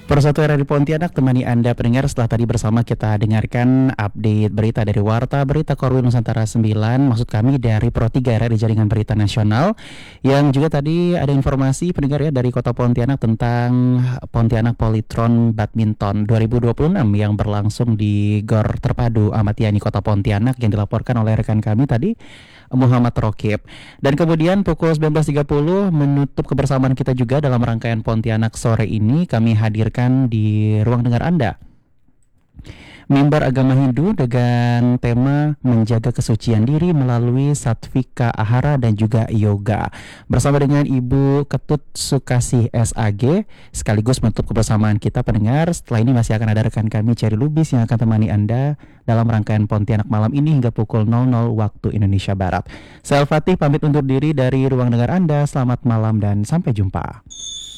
Persatuan Radio Pontianak temani Anda pendengar setelah tadi bersama kita dengarkan update berita dari Warta Berita Korwil Nusantara 9, maksud kami dari Pro 3 dari Jaringan Berita Nasional, yang juga tadi ada informasi pendengar ya dari Kota Pontianak tentang Pontianak Polytron Badminton 2026 yang berlangsung di Gor Terpadu Ahmad Yani Kota Pontianak yang dilaporkan oleh rekan kami tadi Muhammad Rokib. Dan kemudian pukul 19.30 menutup kebersamaan kita juga dalam rangkaian Pontianak sore ini kami hadirkan di ruang dengar Anda mimbar agama Hindu dengan tema menjaga kesucian diri melalui Sattvika Ahara dan juga yoga bersama dengan Ibu Ketut Sukasih SAG sekaligus menutup kebersamaan kita pendengar. Setelah ini masih akan ada rekan kami Cherry Lubis yang akan temani Anda dalam rangkaian Pontianak malam ini hingga pukul 00 waktu Indonesia Barat. Saya Al-Fatih pamit undur diri dari ruang dengar Anda. Selamat malam dan sampai jumpa.